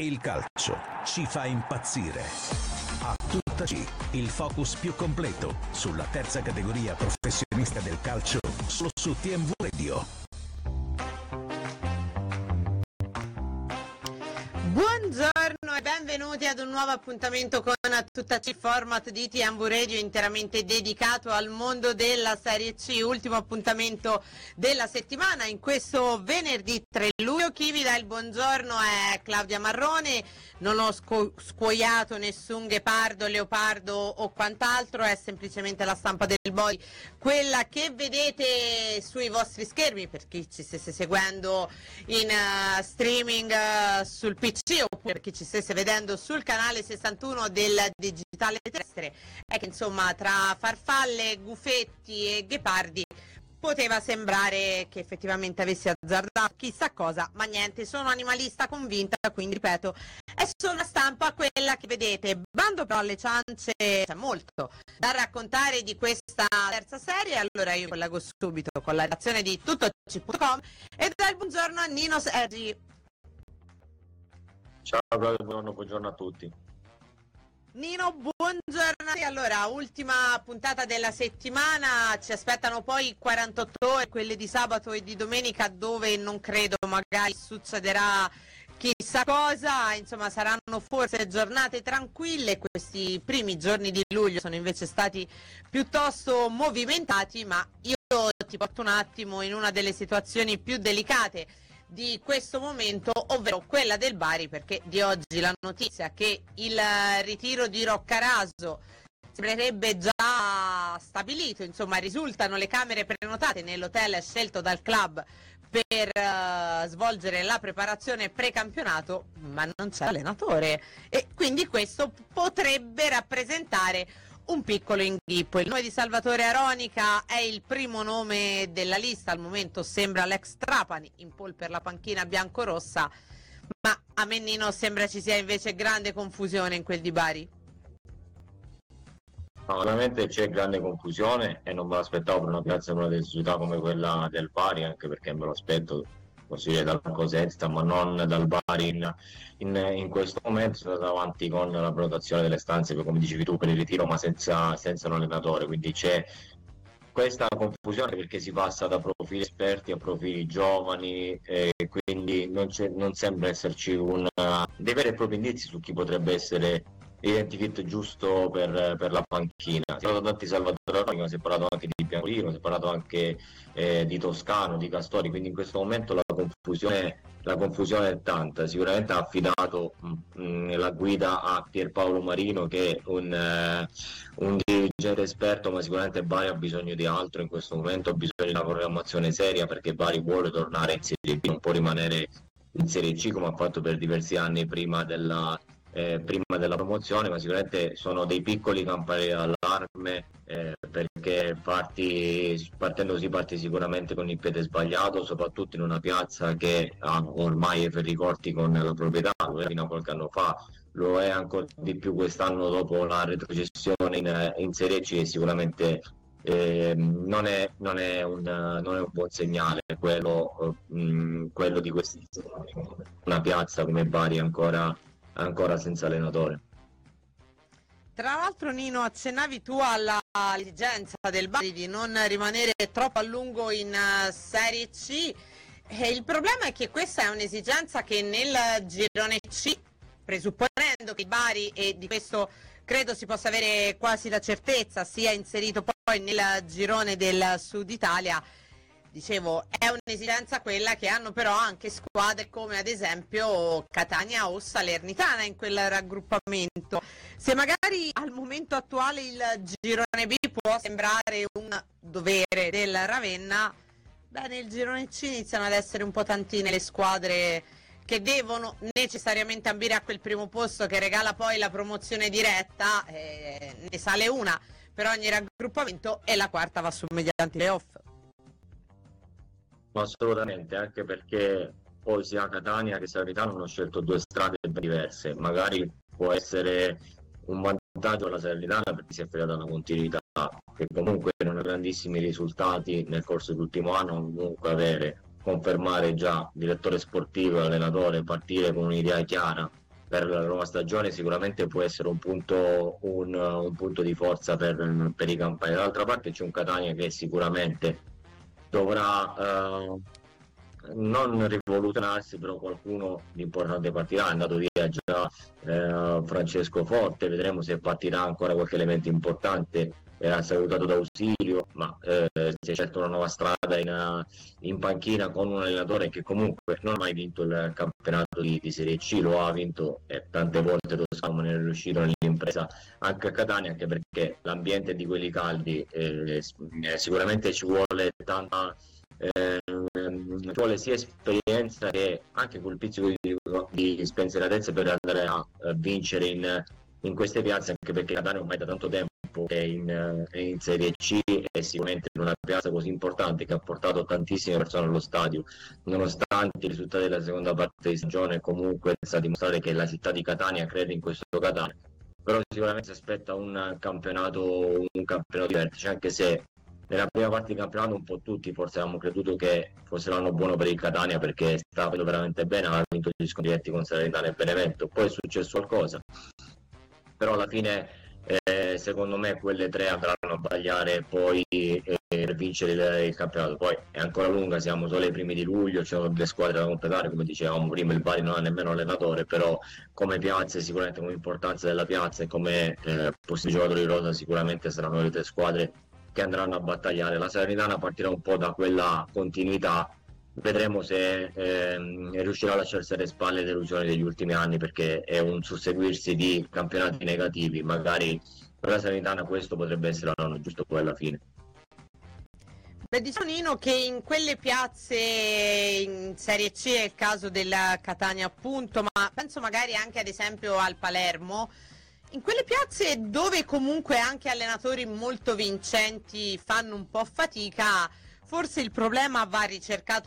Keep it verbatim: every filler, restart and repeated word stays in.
Il calcio ci fa impazzire. A tutta C, il focus più completo sulla terza categoria professionista del calcio, solo su T M V Radio. Buongiorno e benvenuti ad un nuovo appuntamento con A Tutta C, format di T M V Radio interamente dedicato al mondo della Serie C. Ultimo appuntamento della settimana in questo venerdì tre luglio. Chi vi dà il buongiorno è Claudia Marrone. Non ho scu- scuoiato nessun ghepardo, leopardo o quant'altro, è semplicemente la stampa del body, quella che vedete sui vostri schermi per chi ci stesse seguendo in uh, streaming uh, sul P C oppure per chi ci stesse vedendo sul canale sessantuno del digitale terrestre. È che insomma tra farfalle, gufetti e ghepardi poteva sembrare che effettivamente avessi azzardato chissà cosa, ma niente, sono animalista convinta, quindi ripeto, è solo una stampa quella che vedete. Bando però alle ciance, c'è molto da raccontare di questa terza serie, allora io collego subito con la redazione di tutto c punto com e do il buongiorno a Nino Sergi. Ciao Claudio, buongiorno, buongiorno a tutti. Nino, buongiorno. Allora, ultima puntata della settimana, ci aspettano poi quarantotto ore, quelle di sabato e di domenica, dove non credo magari succederà chissà cosa, insomma saranno forse giornate tranquille. Questi primi giorni di luglio sono invece stati piuttosto movimentati, ma io ti porto un attimo in una delle situazioni più delicate di questo momento, ovvero quella del Bari, perché di oggi la notizia che il ritiro di Roccaraso sembrerebbe già stabilito, insomma risultano le camere prenotate nell'hotel scelto dal club per uh, svolgere la preparazione precampionato, ma non c'è allenatore e quindi questo potrebbe rappresentare un piccolo inghippo. Il nome di Salvatore Aronica è il primo nome della lista, al momento sembra l'ex Trapani in pole per la panchina biancorossa, ma a Mennino sembra ci sia invece grande confusione in quel di Bari. No, veramente c'è grande confusione e non me l'aspettavo per una piazza in una delle società come quella del Bari, anche perché me lo aspetto così dal Cosenza, ma non dal Bari in, in, in questo momento. Sono andato avanti con la prenotazione delle stanze, come dicevi tu, per il ritiro, ma senza, senza un allenatore, quindi c'è questa confusione perché si passa da profili esperti a profili giovani e quindi non, c'è, non sembra esserci un, dei veri e propri indizi su chi potrebbe essere identificato giusto per, per la panchina. Si è parlato tanti Salvatore Aronica, si è parlato anche di Biancolino, si è parlato anche eh, di Toscano, di Castori, quindi in questo momento la confusione, la confusione è tanta. Sicuramente ha affidato mh, la guida a Pierpaolo Marino, che è un, eh, un dirigente esperto, ma sicuramente Bari ha bisogno di altro in questo momento, ha bisogno di una programmazione seria perché Bari vuole tornare in Serie B, non può rimanere in Serie C come ha fatto per diversi anni prima della Eh, prima della promozione, ma sicuramente sono dei piccoli campanelli d'allarme eh, perché parti, partendo si parte sicuramente con il piede sbagliato, soprattutto in una piazza che ha ormai ferri corti con la proprietà, lo era fino a qualche anno fa, lo è ancora di più quest'anno dopo la retrocessione in, in Serie C e sicuramente eh, non, è, non, è un, non è un buon segnale quello, mh, quello di questa una piazza come Bari ancora ancora senza allenatore. Tra l'altro, Nino, accennavi tu alla esigenza del Bari di non rimanere troppo a lungo in uh, Serie C e il problema è che questa è un'esigenza che nel girone C, presupponendo che il Bari, e di questo credo si possa avere quasi la certezza, sia inserito poi nel girone del Sud Italia, dicevo, è un'esigenza quella che hanno però anche squadre come ad esempio Catania o Salernitana in quel raggruppamento. Se magari al momento attuale il girone B può sembrare un dovere del Ravenna, beh, nel girone C iniziano ad essere un po' tantine le squadre che devono necessariamente ambire a quel primo posto che regala poi la promozione diretta, eh, ne sale una per ogni raggruppamento e la quarta va su mediante playoff. Assolutamente, anche perché poi sia Catania che Salernitana hanno scelto due strade ben diverse. Magari può essere un vantaggio alla Salernitana perché si è affidata una continuità che comunque non ha grandissimi risultati nel corso dell'ultimo anno, comunque avere, confermare già direttore sportivo e allenatore, partire con un'idea chiara per la nuova stagione sicuramente può essere un punto, un, un punto di forza per, per i campani. Dall'altra parte c'è un Catania che sicuramente dovrà eh, non rivoluzionarsi, però qualcuno di importante partirà. È andato via già eh, Francesco Forte, vedremo se partirà ancora qualche elemento importante. Era salutato da Ausilio, ma eh, si è scelta una nuova strada in, in panchina con un allenatore che comunque non ha mai vinto il campionato di, di Serie C, lo ha vinto eh, tante volte Toscano, ma non è riuscito nell'impresa anche a Catania, anche perché l'ambiente è di quelli caldi, eh, sicuramente ci vuole tanta eh, ci vuole sia esperienza che anche quel pizzico di, di spensieratezza per andare a, a vincere in, in queste piazze, anche perché Catania ormai da tanto tempo è in, è in Serie C e sicuramente in una piazza così importante che ha portato tantissime persone allo stadio, nonostante i risultati della seconda parte di stagione. Comunque sta a dimostrare che la città di Catania crede in questo Catania, però sicuramente si aspetta un campionato un campionato diverso, anche se nella prima parte di campionato un po' tutti forse avevamo creduto che fosse l'anno buono per il Catania, perché stava facendo veramente bene, aveva vinto gli scontri diretti con Salernitana e Benevento. Poi è successo qualcosa, però alla fine eh, secondo me quelle tre andranno a bagliare poi eh, per vincere il, il campionato. Poi è ancora lunga, siamo solo ai primi di luglio, ci sono delle squadre da completare, come dicevamo prima il Bari non ha nemmeno allenatore, però come piazze, sicuramente come importanza della piazza e come eh, possibili giocatori di rosa sicuramente saranno le tre squadre che andranno a battagliare. La Salernitana partirà un po' da quella continuità, vedremo se ehm, riuscirà a lasciarsi alle spalle le delusioni degli ultimi anni, perché è un susseguirsi di campionati negativi. Magari per la Salernitana questo potrebbe essere l'anno giusto poi alla fine. Beh, diciamo Nino che in quelle piazze in Serie C è il caso della Catania appunto, ma penso magari anche ad esempio al Palermo. In quelle piazze dove comunque anche allenatori molto vincenti fanno un po' fatica, forse il problema va ricercato